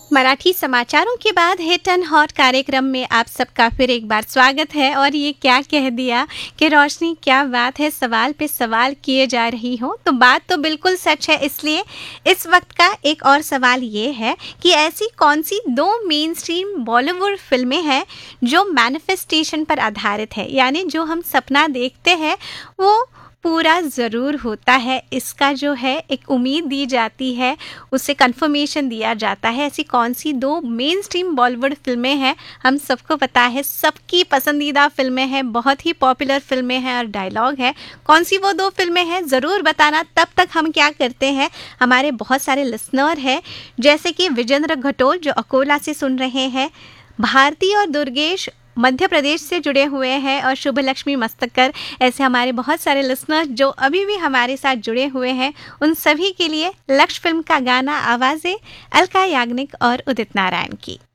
मराठी समाचारों के बाद हिट एंड हॉट कार्यक्रम में आप सबका फिर एक बार स्वागत है। और ये क्या कह दिया कि रोशनी, क्या बात है, सवाल पे सवाल किए जा रही हो। तो बात तो बिल्कुल सच है। इसलिए इस वक्त का एक और सवाल ये है कि ऐसी कौन सी दो मेन स्ट्रीम बॉलीवुड फिल्में हैं जो मैनिफेस्टेशन पर आधारित है, यानी जो हम सपना देखते हैं वो पूरा ज़रूर होता है। इसका जो है एक उम्मीद दी जाती है, उसे कंफर्मेशन दिया जाता है। ऐसी कौन सी दो मेन स्ट्रीम बॉलीवुड फिल्में हैं, हम सबको पता है, सबकी पसंदीदा फिल्में हैं, बहुत ही पॉपुलर फिल्में हैं और डायलॉग है। कौन सी वो दो फिल्में हैं ज़रूर बताना। तब तक हम क्या करते हैं, हमारे बहुत सारे लिसनर हैं जैसे कि विजेंद्र घटोल जो अकोला से सुन रहे हैं, भारती और दुर्गेश मध्य प्रदेश से जुड़े हुए हैं, और शुभ लक्ष्मी मस्तकर, ऐसे हमारे बहुत सारे लिसनर्स जो अभी भी हमारे साथ जुड़े हुए हैं। उन सभी के लिए लक्ष्य फिल्म का गाना, आवाज़ें अलका याग्निक और उदित नारायण की।